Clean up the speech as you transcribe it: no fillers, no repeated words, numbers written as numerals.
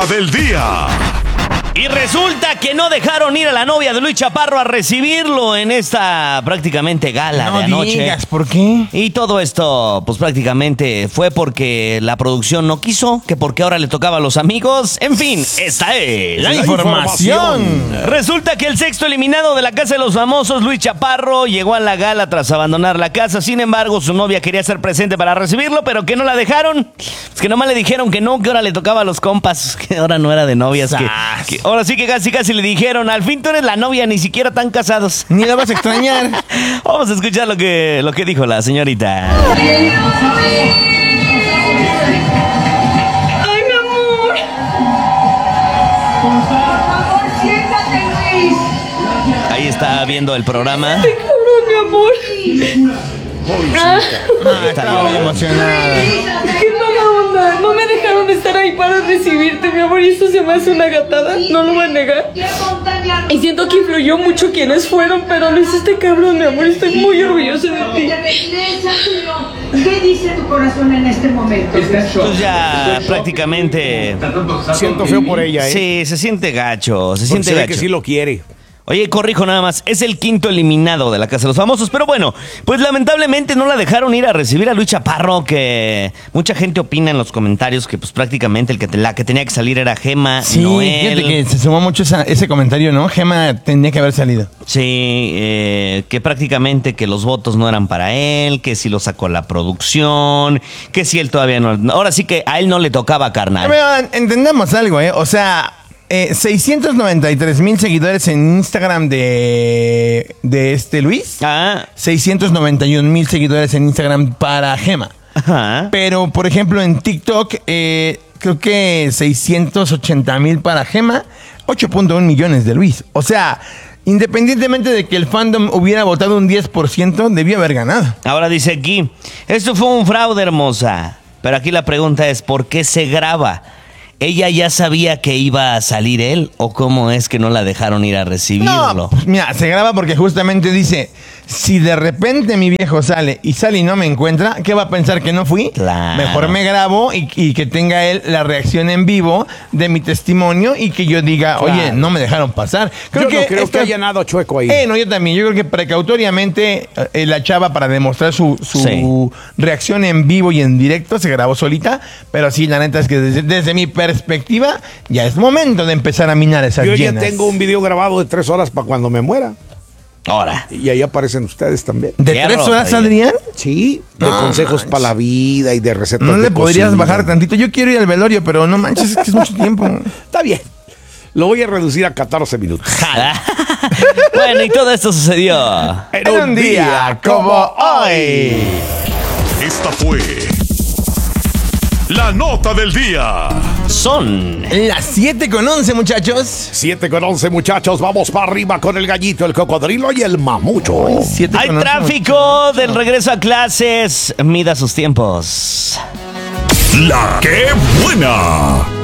Del día. Y resulta que no dejaron ir a la novia de Luis Chaparro a recibirlo en esta prácticamente gala de anoche. No digas, ¿por qué? Y todo esto, pues prácticamente fue porque la producción no quiso, que porque ahora le tocaba a los amigos. En fin, esta es La información. Resulta que el sexto eliminado de la Casa de los Famosos, Luis Chaparro, llegó a la gala tras abandonar la casa. Sin embargo, su novia quería ser presente para recibirlo, pero que no la dejaron. Es que nomás le dijeron que no, que ahora le tocaba a los compas, que ahora no era de novias, que ahora sí que casi le dijeron, al fin tú eres la novia, ni siquiera tan casados. Ni la vas a extrañar. Vamos a escuchar lo que dijo la señorita. Ay, mi amor. Por favor, siéntate, Luis. Ahí está viendo el programa. Ay, cabrón, mi amor. Estaba muy emocionada. Qué mala onda. No me dejaron estar ahí para recibirte, mi amor. Y eso se me hace una gatada. No lo voy a negar. Y siento que influyó mucho quienes fueron, pero lo hiciste cabrón, mi amor. Estoy muy orgullosa de ti. ¿Qué dice tu corazón en este momento? Pues ya prácticamente... Siento feo por ella, ¿eh? Sí, se siente gacho, se Porque siente se ve gacho. que sí lo quiere. Oye, corrijo nada más, es el quinto eliminado de la Casa de los Famosos, pero bueno, pues lamentablemente no la dejaron ir a recibir a Luis Chaparro, que mucha gente opina en los comentarios que pues prácticamente la que tenía que salir era Gema, Sí, no él. fíjate que se sumó mucho ese comentario, ¿no? Gema tenía que haber salido. Sí, que prácticamente que los votos no eran para él, que si lo sacó la producción, que si él todavía no... Ahora sí que a él no le tocaba, carnal. Pero entendamos algo, ¿eh? O sea... 693,000 seguidores en Instagram de este Luis. 691,000 seguidores en Instagram para Gema. Ajá. Pero, por ejemplo, en TikTok, creo que 680,000 para Gema, 8.1 millones de Luis. O sea, independientemente de que el fandom hubiera votado un 10%, debió haber ganado. Ahora dice aquí, esto fue un fraude, hermosa. Pero aquí la pregunta es, ¿por qué se graba? ¿Ella ya sabía que iba a salir él o cómo es que no la dejaron ir a recibirlo? No, pues mira, se graba porque justamente dice, si de repente mi viejo sale y no me encuentra, ¿qué va a pensar que no fui? Claro. Mejor me grabo y que tenga él la reacción en vivo de mi testimonio y que yo diga, Claro. oye, no me dejaron pasar. Yo no creo que haya nada chueco ahí. No, yo también. Yo creo que precautoriamente la chava, para demostrar su Sí. reacción en vivo y en directo, se grabó solita. Pero sí, la neta es que desde mi perspectiva, ya es momento de empezar a minar esas Yo ya llenas. tengo un video grabado de 3 horas para cuando me muera. Ahora. Y ahí aparecen ustedes también. ¿De Qué 3 horas, ropa, Adrián? Sí, de No consejos manches. para la vida y de recetas ¿No de le podrías cocina. bajar tantito? Yo quiero ir al velorio, pero no manches, es que es mucho tiempo. Está bien. Lo voy a reducir a 14 minutos. Bueno, y todo esto sucedió. En un día como hoy. Esta fue la nota del día. Son Las 7:11, muchachos. 7:11, muchachos. Vamos para arriba con el gallito, el cocodrilo y el mamucho. 7:11, Hay tráfico muchachos. del regreso a clases. Mida sus tiempos. La que buena.